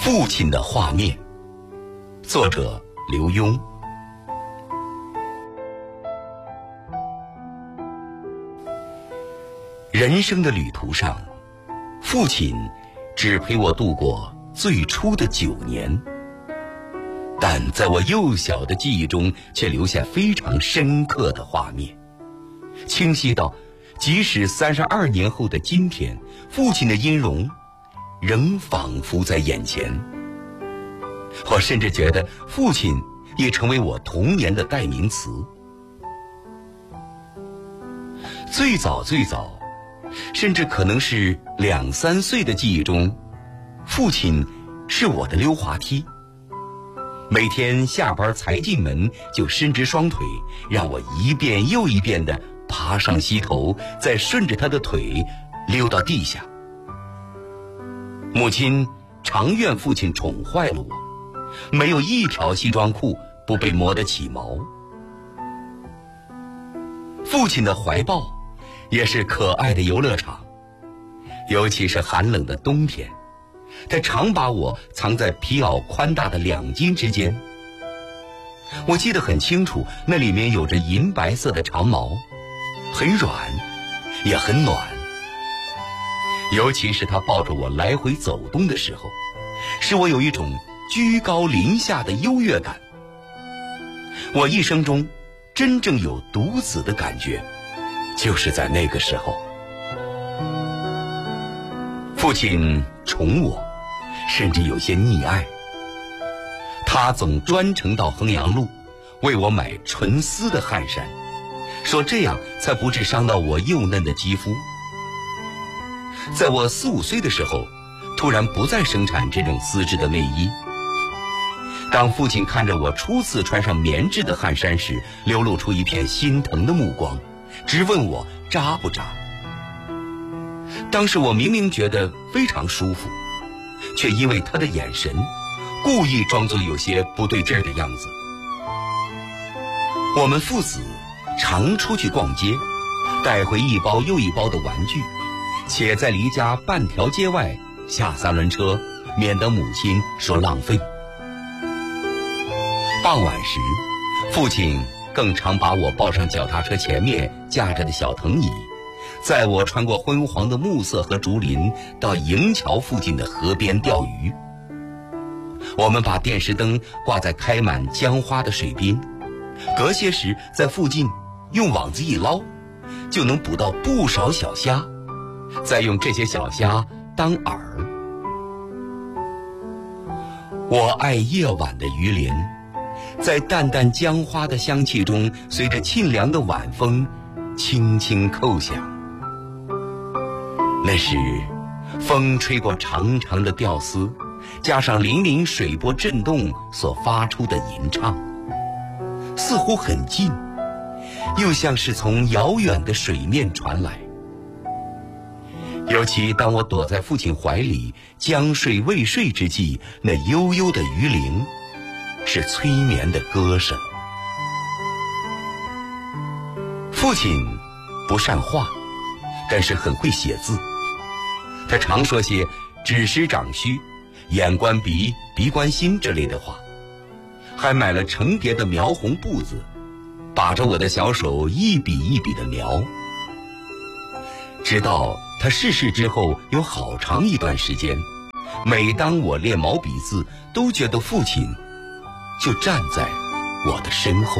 父亲的画面，作者刘墉。人生的旅途上，父亲只陪我度过最初的9年，但在我幼小的记忆中却留下非常深刻的画面，清晰到即使32年后的今天，父亲的音容仍仿佛在眼前。我甚至觉得父亲也成为我童年的代名词。最早，甚至可能是2、3岁的记忆中，父亲是我的溜滑梯。每天下班才进门就伸直双腿，让我一遍又一遍地爬上膝头，再顺着他的腿溜到地下。母亲常怨父亲宠坏了我，没有一条西装裤不被磨得起毛。父亲的怀抱也是可爱的游乐场，尤其是寒冷的冬天，他常把我藏在皮袄宽大的2襟之间。我记得很清楚，那里面有着银白色的长毛，很软，也很暖。尤其是他抱着我来回走动的时候，使我有一种居高临下的优越感。我一生中真正有独子的感觉，就是在那个时候。父亲宠我，甚至有些溺爱。他总专程到衡阳路为我买纯丝的汗衫，说这样才不致伤到我幼嫩的肌肤。在我4、5岁的时候，突然不再生产这种丝质的内衣。当父亲看着我初次穿上棉质的汗衫时，流露出一片心疼的目光，直问我扎不扎。当时我明明觉得非常舒服，却因为他的眼神，故意装作有些不对劲儿的样子。我们父子常出去逛街，带回一包又一包的玩具，且在离家半条街外下3轮车，免得母亲说浪费。傍晚时，父亲更常把我抱上脚踏车前面架着的小藤椅，载我穿过昏黄的暮色和竹林，到营桥附近的河边钓鱼。我们把电视灯挂在开满姜花的水边，隔些时在附近用网子一捞，就能捕到不少小虾，再用这些小虾当饵。我爱夜晚的鱼鳞，在淡淡姜花的香气中，随着沁凉的晚风轻轻叩响。那是风吹过长长的吊丝，加上粼粼水波震动所发出的吟唱，似乎很近，又像是从遥远的水面传来。尤其当我躲在父亲怀里将睡未睡之际，那悠悠的鱼铃是催眠的歌声。父亲不善画，但是很会写字。他常说些指师长须，眼观鼻，鼻观心之类的话，还买了成叠的描红布子，把着我的小手一笔一笔的描。直到他逝世之后有好长一段时间，每当我练毛笔字，都觉得父亲就站在我的身后。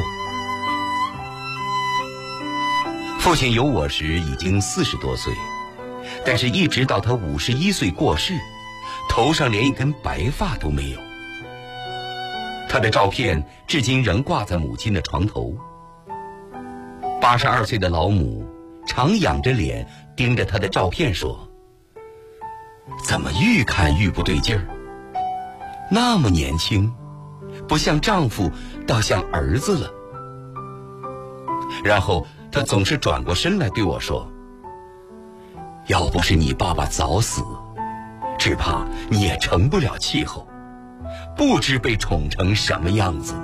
父亲有我时已经40多岁，但是一直到他51岁过世，头上连一根白发都没有。他的照片至今仍挂在母亲的床头。82岁的老母常仰着脸盯着他的照片说：“怎么愈看愈不对劲儿？那么年轻，不像丈夫，倒像儿子了。”然后他总是转过身来对我说：“要不是你爸爸早死，只怕你也成不了气候，不知被宠成什么样子。”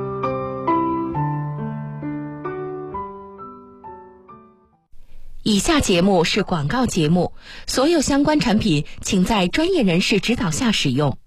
以下下节目是广告节目，所有相关产品请在专业人士指导下使用。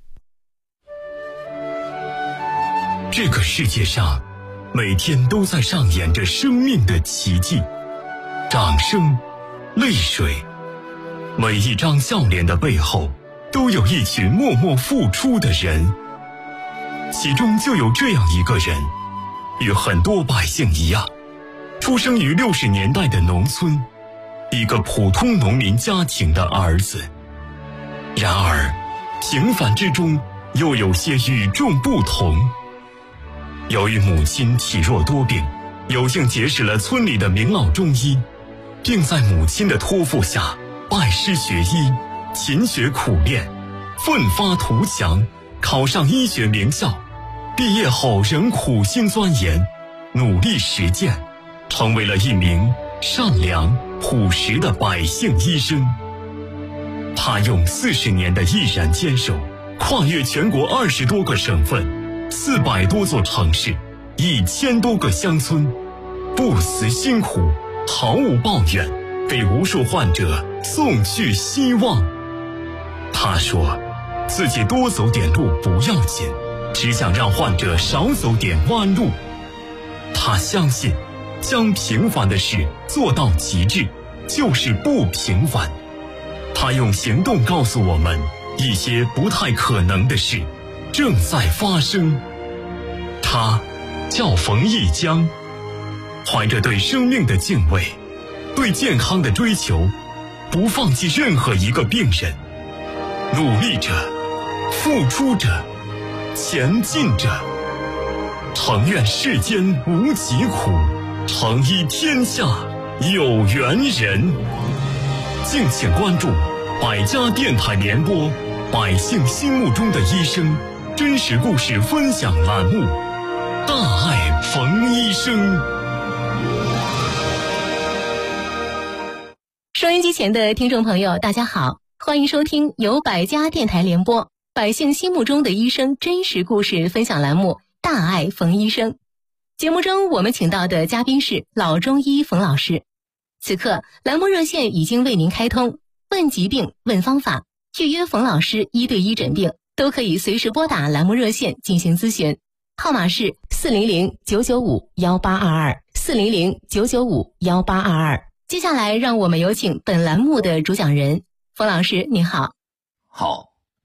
这个世界上每天都在上演着生命的奇迹，掌声，泪水，每一张笑脸的背后都有一群默默付出的人，其中就有这样一个人，与很多百姓一样，出生于60年代的农村，一个普通农民家庭的儿子。然而平凡之中又有些与众不同。由于母亲体弱多病，有幸结识了村里的名老中医，并在母亲的托付下拜师学医，勤学苦练，奋发图强，考上医学名校。毕业后仍苦心钻研，努力实践，成为了一名善良朴实的百姓医生。他用40年的毅然坚守，跨越全国20多个省份，400多座城市，1000多个乡村，不辞辛苦，毫无抱怨，给无数患者送去希望。他说自己多走点路不要紧，只想让患者少走点弯路。他相信将平凡的事做到极致就是不平凡。他用行动告诉我们，一些不太可能的事正在发生。他叫冯一江，怀着对生命的敬畏，对健康的追求，不放弃任何一个病人，努力着，付出着，前进着。诚愿世间无疾苦，诚医天下有缘人。敬请关注百家电台联播百姓心目中的医生真实故事分享栏目，大爱冯医生。 收音机前的听众朋友大家好，欢迎收听由百家电台联播百姓心目中的医生真实故事分享栏目，大爱冯医生。节目中我们请到的嘉宾是老中医冯老师。此刻栏目热线已经为您开通，问疾病问方法，预约冯老师1对1诊病，都可以随时拨打栏目热线进行咨询，号码是400-995-1822，400-995-1822。接下来让我们有请本栏目的主讲人冯老师，您好。 好，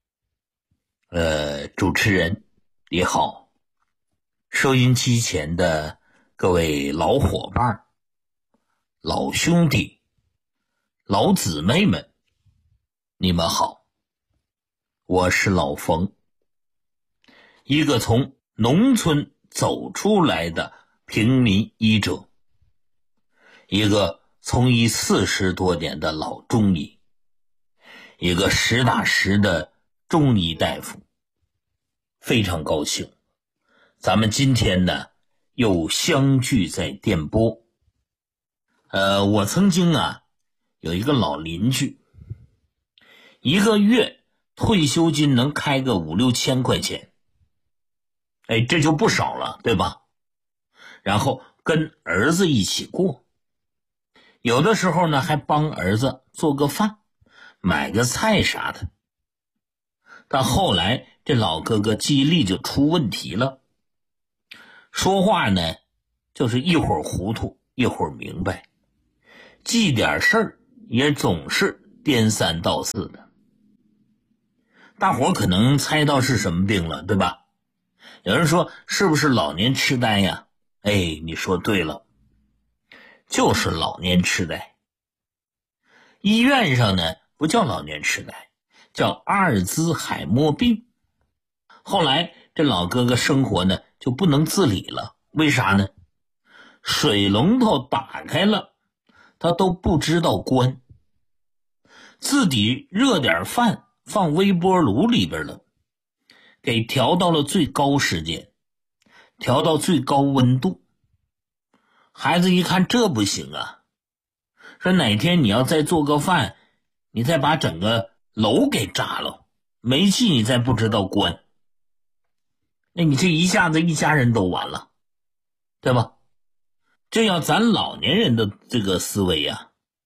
主持人你好，收音机前的各位老伙伴、老兄弟、老姊妹们，你们好，我是老冯，一个从农村走出来的平民医者，一个从医40多年的老中医，一个实打实的中医大夫。非常高兴咱们今天呢又相聚在电波。我曾经有一个老邻居，一个月退休金能开个5-6千块钱，这就不少了，对吧？然后跟儿子一起过，有的时候呢还帮儿子做个饭，买个菜啥的。但后来这老哥哥记忆力就出问题了，说话呢就是一会儿糊涂一会儿明白，记点事儿也总是颠三倒四的。大伙可能猜到是什么病了，对吧？有人说是不是老年痴呆呀？你说对了，就是老年痴呆。医院上呢不叫老年痴呆，叫阿尔兹海默病。后来这老哥哥生活呢就不能自理了，为啥呢？水龙头打开了他都不知道关，自己热点饭放微波炉里边了，给调到了最高时间，调到最高温度。孩子一看这不行啊，说哪天你要再做个饭，你再把整个楼给炸了，煤气你再不知道关，那你这一下子一家人都完了，对吧？这要咱老年人的这个思维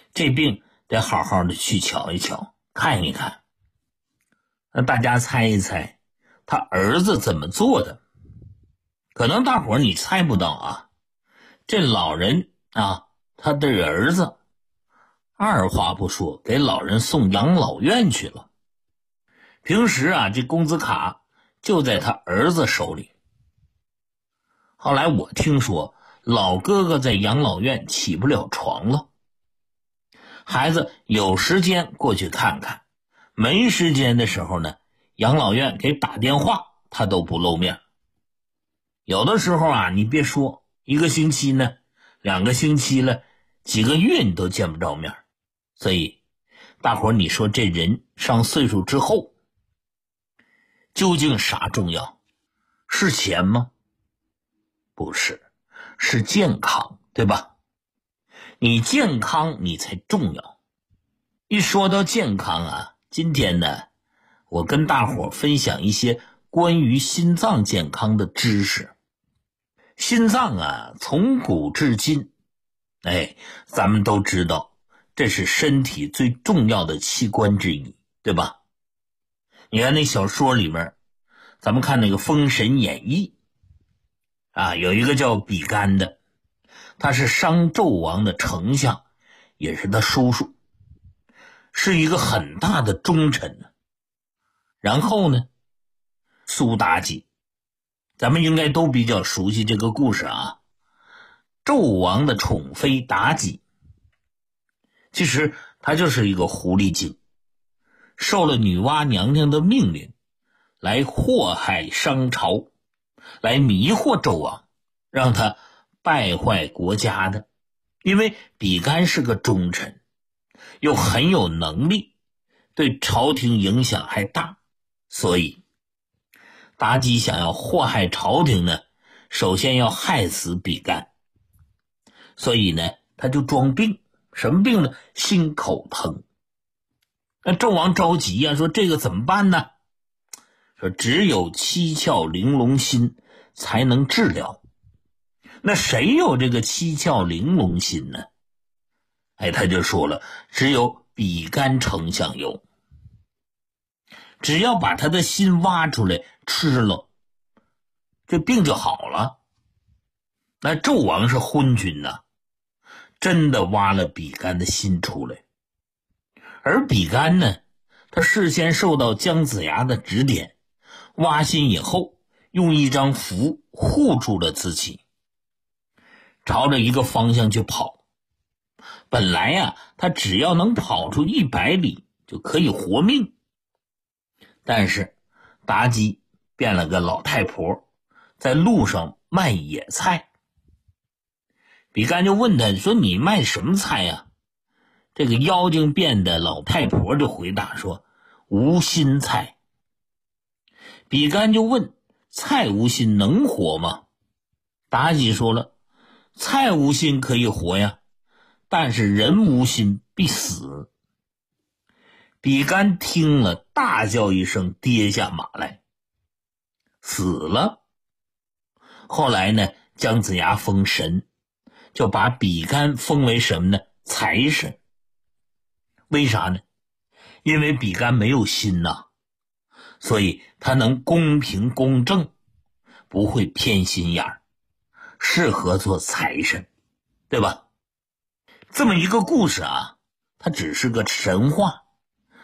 这病得好好的去瞧一瞧，看一看。那大家猜一猜，他儿子怎么做的？可能大伙儿你猜不到啊。这老人啊，他的儿子二话不说给老人送养老院去了。平时啊，这工资卡就在他儿子手里。后来我听说老哥哥在养老院起不了床了，孩子有时间过去看看，没时间的时候呢，养老院给打电话他都不露面。有的时候啊，你别说一个星期呢，2个星期了，几个月你都见不着面。所以大伙儿你说这人上岁数之后究竟啥重要？是钱吗？不是，是健康，对吧？你健康你才重要。一说到健康啊，今天呢，我跟大伙儿分享一些关于心脏健康的知识。心脏啊，从古至今，咱们都知道，这是身体最重要的器官之一，对吧？你看那小说里面，咱们看那个《封神演义》啊，有一个叫比干的，他是商纣王的丞相，也是他叔叔，是一个很大的忠臣。然后呢，苏妲己，咱们应该都比较熟悉这个故事啊。纣王的宠妃妲己，其实她就是一个狐狸精，受了女娲娘娘的命令，来祸害商朝，来迷惑纣王，让他败坏国家的。因为比干是个忠臣，又很有能力，对朝廷影响还大，所以妲己想要祸害朝廷呢，首先要害死比干。所以呢，他就装病。什么病呢？心口疼。那纣王着急呀，说这个怎么办呢？说只有七窍玲珑心才能治疗。那谁有这个七窍玲珑心呢？他就说了，只有比干丞相有。只要把他的心挖出来吃了，这病就好了。那纣王是昏君呐，真的挖了比干的心出来。而比干呢，他事先受到姜子牙的指点，挖心以后用一张符护住了自己，朝着一个方向去跑。本来呀，他只要能跑出100里就可以活命。但是妲己变了个老太婆，在路上卖野菜。比干就问他说，你卖什么菜呀？这个妖精变的老太婆就回答说，无心菜。比干就问，菜无心能活吗？妲己说了，菜无心可以活呀，但是人无心必死。比干听了大叫一声，跌下马来，死了。后来呢，姜子牙封神，就把比干封为什么呢？财神。为啥呢？因为比干没有心呐，所以他能公平公正，不会偏心眼儿，适合做财神，对吧？这么一个故事啊，它只是个神话，